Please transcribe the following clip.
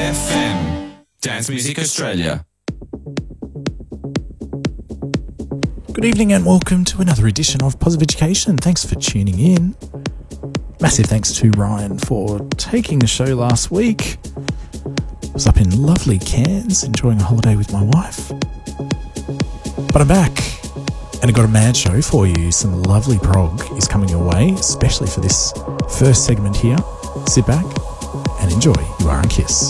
FM. Dance Music Australia. Good evening and welcome to another edition of Positive Education. Thanks for tuning in. Massive thanks to Ryan for taking the show last week. I was up in lovely Cairns enjoying a holiday with my wife. But I'm back and I've got a mad show for you. Some lovely prog is coming your way, especially for this first segment here. Sit back and enjoy. You are on Kiss.